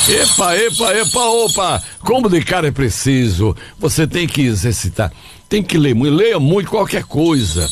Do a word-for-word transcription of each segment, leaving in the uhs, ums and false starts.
Epa, epa, epa, opa! Comunicar é preciso. Você tem que exercitar, tem que ler muito, leia muito qualquer coisa.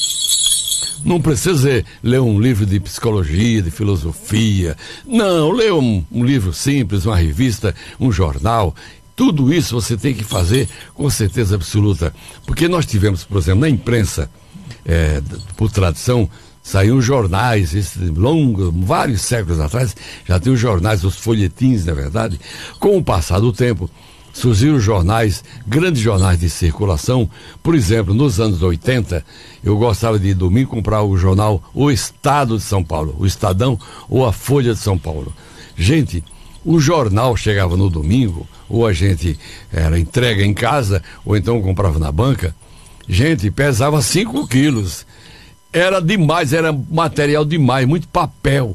Não precisa ler um livro de psicologia, de filosofia. Não, leia um, um livro simples, uma revista, um jornal. Tudo isso você tem que fazer com certeza absoluta. Porque nós tivemos, por exemplo, na imprensa, é, por tradição, saíam jornais, esse longo, vários séculos atrás, já tem os jornais, os folhetins, na verdade. Com o passar do tempo, surgiram jornais, grandes jornais de circulação. Por exemplo, nos anos oitenta, eu gostava de domingo comprar o jornal O Estado de São Paulo, o Estadão ou a Folha de São Paulo. Gente, o jornal chegava no domingo, ou a gente era entrega em casa, ou então comprava na banca. Gente, pesava cinco quilos. Era demais, era material demais, muito papel.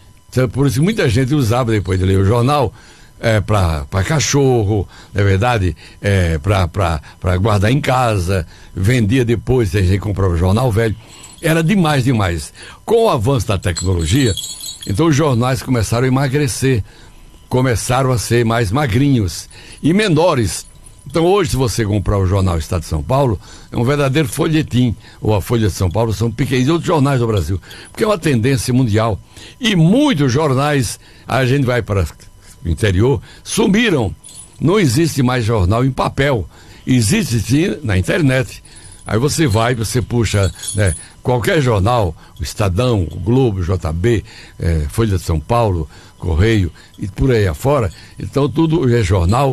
Por isso muita gente usava, depois de ler o jornal, é, para cachorro, na verdade, é, para guardar em casa, vendia depois, tem gente que comprava o jornal velho. Era demais, demais. Com o avanço da tecnologia, então os jornais começaram a emagrecer, começaram a ser mais magrinhos e menores. Então hoje, se você comprar o jornal Estado de São Paulo, é um verdadeiro folhetim, ou a Folha de São Paulo, são pequenos, e outros jornais do Brasil, porque é uma tendência mundial. E muitos jornais, a gente vai para o interior, sumiram. Não existe mais jornal em papel, existe sim na internet. Aí você vai, você puxa, né, qualquer jornal, o Estadão, o Globo, o J B, é, Folha de São Paulo, Correio e por aí afora. Então tudo é jornal,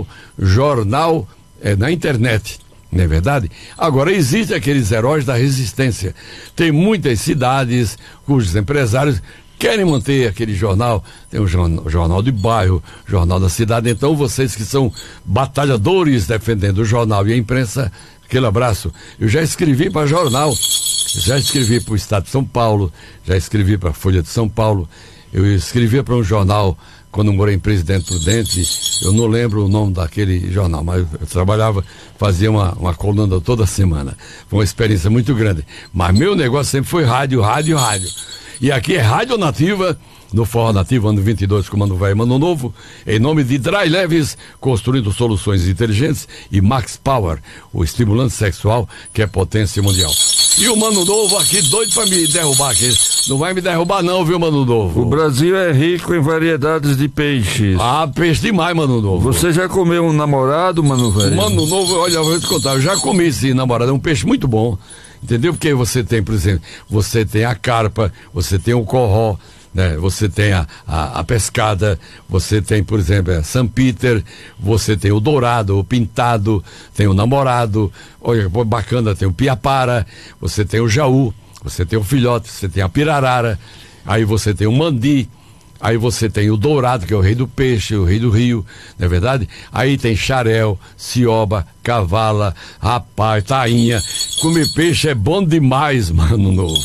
jornal é, na internet, não é verdade? Agora, existem aqueles heróis da resistência. Tem muitas cidades cujos empresários querem manter aquele jornal. Tem o jornal, jornal de bairro, jornal da cidade. Então vocês que são batalhadores defendendo o jornal e a imprensa, aquele abraço. Eu já escrevi para jornal, já escrevi para o Estado de São Paulo, já escrevi para a Folha de São Paulo, eu escrevia para um jornal quando eu morei em Presidente Prudente, eu não lembro o nome daquele jornal, mas eu trabalhava, fazia uma, uma coluna toda semana. Foi uma experiência muito grande. Mas meu negócio sempre foi rádio, rádio, rádio. E aqui é Rádio Nativa, no Forró Nativo, ano vinte e dois, Comando Velho, Mano Novo, em nome de Dry Leves, construindo soluções inteligentes, e Max Power, o estimulante sexual que é potência mundial. E o Mano Novo aqui doido pra me derrubar aqui. Não vai me derrubar não, viu, Mano Novo? O Brasil é rico em variedades de peixes. Ah, peixe demais, Mano Novo. Você já comeu um namorado, Mano Velho? Mano Novo, olha, eu vou te contar, eu já comi esse namorado, é um peixe muito bom. Entendeu? Porque você tem, por exemplo, você tem a carpa, você tem o corró, né? Você tem a, a, a pescada, você tem, por exemplo, a São Peter, você tem o dourado, o pintado, tem o namorado, olha, bacana, tem o piapara, você tem o jaú, você tem o filhote, você tem a pirarara, aí você tem o mandi, aí você tem o dourado, que é o rei do peixe, o rei do rio, não é verdade? Aí tem xarel, cioba, cavala, rapaz, tainha. Comer peixe é bom demais, Mano Novo.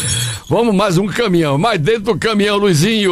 Vamos mais um caminhão, mais dentro do caminhão, Luizinho.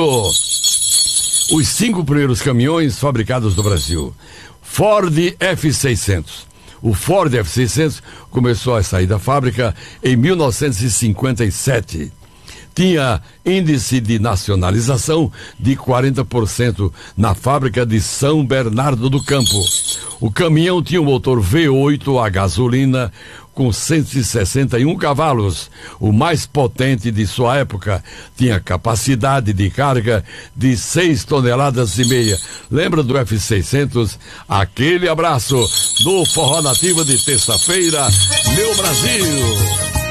Os cinco primeiros caminhões fabricados no Brasil. Ford F seiscentos. O Ford F seiscentos começou a sair da fábrica em mil novecentos e cinquenta e sete. Tinha índice de nacionalização de quarenta por cento na fábrica de São Bernardo do Campo. O caminhão tinha um motor V oito a gasolina com cento e sessenta e um cavalos, o mais potente de sua época. Tinha capacidade de carga de seis toneladas e meia. Lembra do F seiscentos? Aquele abraço do Forró Nativa de terça-feira, meu Brasil!